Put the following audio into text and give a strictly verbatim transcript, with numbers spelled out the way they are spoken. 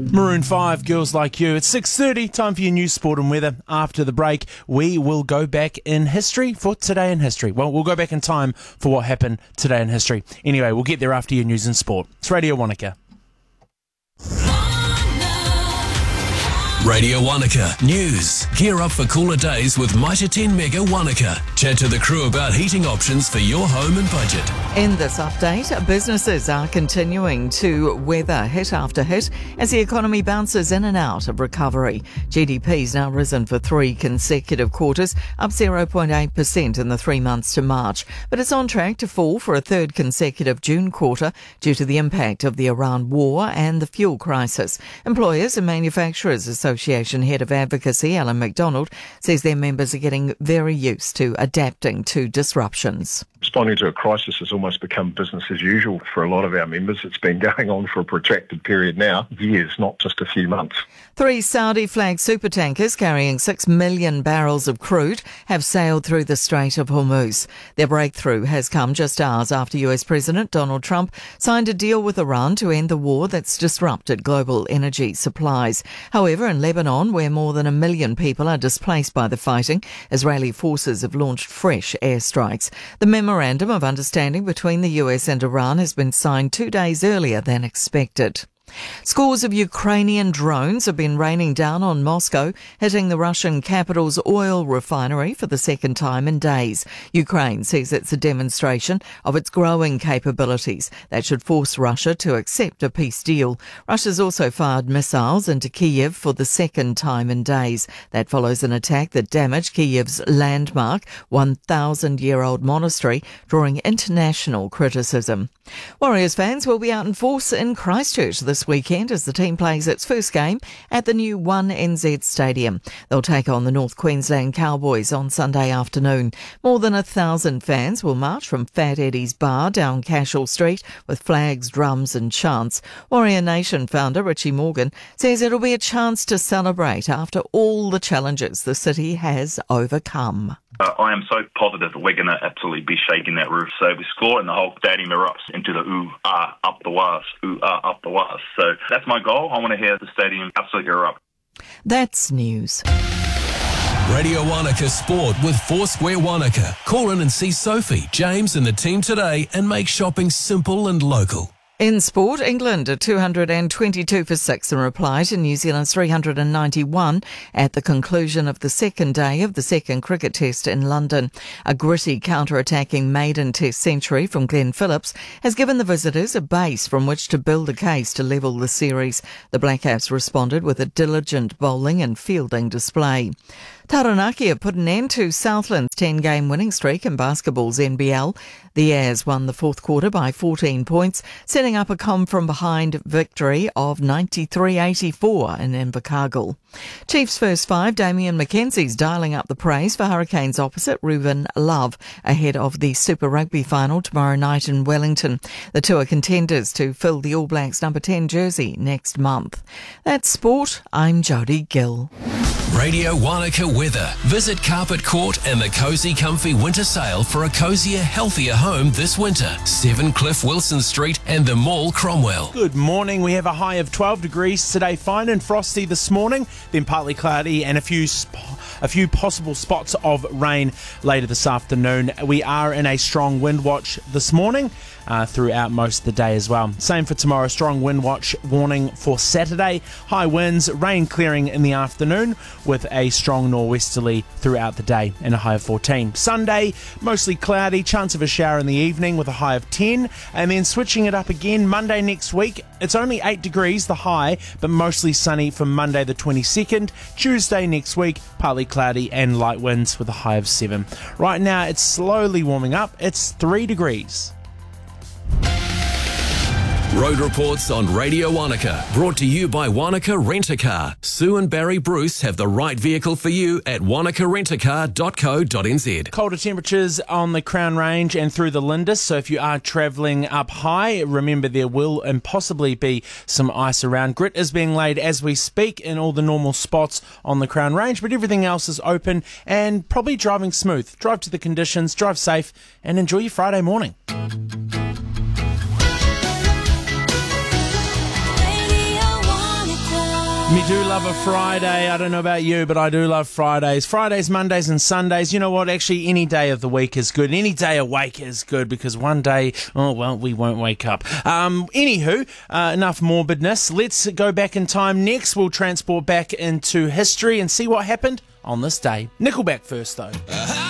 Maroon five, Girls Like You. It's six thirty, time for your news, sport and weather. After the break, we will go back in history for Today in History. Well, we'll go back in time for what happened today in history. Anyway, we'll get there after your news and sport. It's Radio Wanaka. Radio Wanaka News. Gear up for cooler days with Mitre ten Mega Wanaka. Chat to the crew about heating options for your home and budget. In this update, businesses are continuing to weather hit after hit as the economy bounces in and out of recovery. G D P's now risen for three consecutive quarters, up zero point eight percent in the three months to March. But it's on track to fall for a third consecutive June quarter due to the impact of the Iran war and the fuel crisis. Employers and Manufacturers Association Head of Advocacy, Alan McDonald, says their members are getting very used to adapting to disruptions. Responding to a crisis has almost become business as usual for a lot of our members. It's been going on for a protracted period now, years, not just a few months. Three Saudi-flagged supertankers carrying six million barrels of crude have sailed through the Strait of Hormuz. Their breakthrough has come just hours after U S President Donald Trump signed a deal with Iran to end the war that's disrupted global energy supplies. However, in Lebanon, where more than a million people are displaced by the fighting, Israeli forces have launched fresh airstrikes. The memorandum of understanding between the U S and Iran has been signed two days earlier than expected. Scores of Ukrainian drones have been raining down on Moscow, hitting the Russian capital's oil refinery for the second time in days. Ukraine says it's a demonstration of its growing capabilities that should force Russia to accept a peace deal. Russia's also fired missiles into Kyiv for the second time in days. That follows an attack that damaged Kyiv's landmark one thousand year old monastery, drawing international criticism. Warriors fans will be out in force in Christchurch this weekend as the team plays its first game at the new one N Z Stadium. They'll take on the North Queensland Cowboys on Sunday afternoon. More than a thousand fans will march from Fat Eddie's Bar down Cashel Street with flags, drums and chants. Warrior Nation founder Richie Morgan says it'll be a chance to celebrate after all the challenges the city has overcome. Uh, I am so positive that we're going to absolutely be shaking that roof. So we score and the whole stadium erupts into the ooh, ah, up the was, ooh, ah, up the was. So that's my goal. I want to hear the stadium absolutely erupt. That's news. Radio Wanaka Sport with Foursquare Wanaka. Call in and see Sophie, James and the team today and make shopping simple and local. In sport, England are two hundred twenty-two for six in reply to New Zealand's three hundred ninety-one at the conclusion of the second day of the second cricket test in London. A gritty counter-attacking maiden test century from Glenn Phillips has given the visitors a base from which to build a case to level the series. The Black Caps responded with a diligent bowling and fielding display. Taranaki have put an end to Southland's ten-game winning streak in basketball's N B L. The Airs won the fourth quarter by fourteen points, setting up a come-from-behind victory of ninety-three eighty-four in Invercargill. Chiefs first five, Damian McKenzie's dialling up the praise for Hurricanes opposite Ruben Love ahead of the Super Rugby final tomorrow night in Wellington. The two are contenders to fill the All Blacks number ten jersey next month. That's sport. I'm Jodie Gill. Radio Wanaka weather. Visit Carpet Court and the Cosy Comfy Winter Sale for a cosier, healthier home this winter. seven Cliff Wilson Street and the Mall, Cromwell. Good morning. We have a high of twelve degrees today, fine and frosty this morning, then partly cloudy and a few sp- a few possible spots of rain later this afternoon. We are in a strong wind watch this morning. Uh, throughout most of the day as well. Same for tomorrow, strong wind watch warning for Saturday. High winds, rain clearing in the afternoon with a strong norwesterly throughout the day and a high of fourteen. Sunday, mostly cloudy, chance of a shower in the evening with a high of ten. And then switching it up again, Monday next week, it's only eight degrees, the high, but mostly sunny from Monday the twenty-second. Tuesday next week, partly cloudy and light winds with a high of seven. Right now, it's slowly warming up. It's three degrees. Road reports on Radio Wanaka, brought to you by Wanaka Rent-A-Car. Sue and Barry Bruce have the right vehicle for you at wanaka rent a car dot co dot n z. Colder temperatures on the Crown Range and through the Lindis, so if you are travelling up high, remember there will and possibly be some ice around. Grit is being laid as we speak in all the normal spots on the Crown Range, but everything else is open and probably driving smooth. Drive to the conditions, drive safe, and enjoy your Friday morning. Me do love a Friday. I don't know about you, but I do love Fridays. Fridays, Mondays and Sundays. You know what? Actually, any day of the week is good. Any day awake is good because one day, oh, well, we won't wake up. Um, anywho, uh, enough morbidness. Let's go back in time. Next, we'll transport back into history and see what happened on this day. Nickelback first, though.